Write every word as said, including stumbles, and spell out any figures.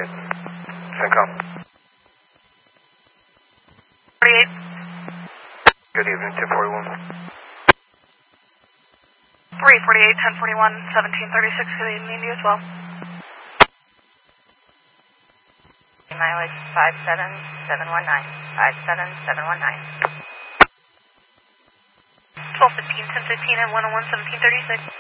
right. CENTCOM. forty-eight. Good evening, two forty-one. three forty-eight, ten forty-one, seventeen thirty-six, good evening to you as well. Mileage five seven seven one nine. five seven seven one nine. twelve fifteen, ten fifteen, and one oh one, seventeen thirty-six.